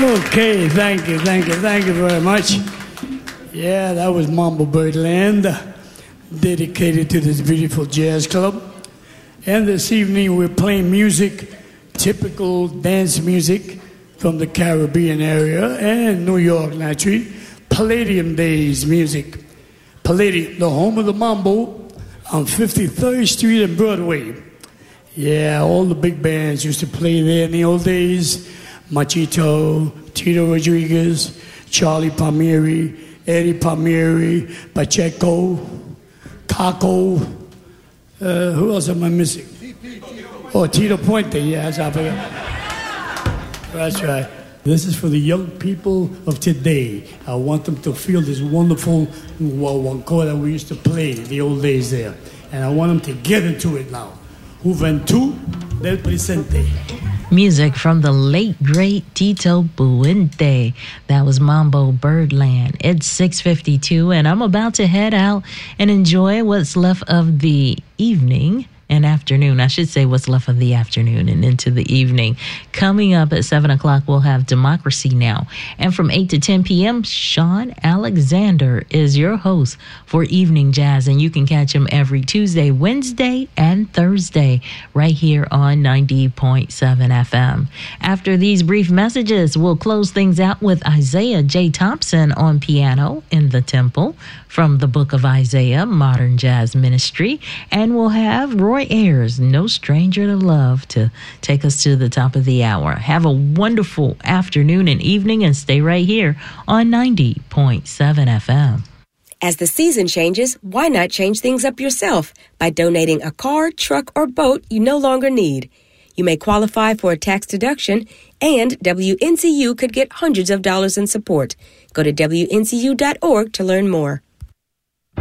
Okay, thank you very much. Yeah, that was Mambo Birdland, dedicated to this beautiful jazz club. And this evening we're playing music, typical dance music from the Caribbean area and New York, naturally. Palladium Days music. Palladium, the home of the mambo, on 53rd Street and Broadway. Yeah, all the big bands used to play there in the old days. Machito, Tito Rodriguez, Charlie Palmieri, Eddie Palmieri, Pacheco, Caco. Who else am I missing? Oh, Tito Puente, yes, I forgot. That's right. This is for the young people of today. I want them to feel this wonderful guaguancó that we used to play in the old days there. And I want them to get into it now. Juventud del Presente. Music from the late, great Tito Puente. That was Mambo Birdland. It's 6:52, and I'm about to head out and enjoy what's left of the evening and afternoon. I should say what's left of the afternoon and into the evening. Coming up at 7 o'clock, we'll have Democracy Now! And from 8 to 10 p.m., Sean Alexander is your host for Evening Jazz. And you can catch him every Tuesday, Wednesday, and Thursday right here on 90.7 FM. After these brief messages, we'll close things out with Isaiah J. Thompson on piano in the Temple from the Book of Isaiah, Modern Jazz Ministry. And we'll have Roy Ayers, No Stranger to Love, to take us to the top of the hour. Have a wonderful afternoon and evening, and stay right here on 90.7 FM. As the season changes, why not change things up yourself by donating a car, truck, or boat you no longer need? You may qualify for a tax deduction, and WNCU could get hundreds of dollars in support. Go to WNCU.org to learn more.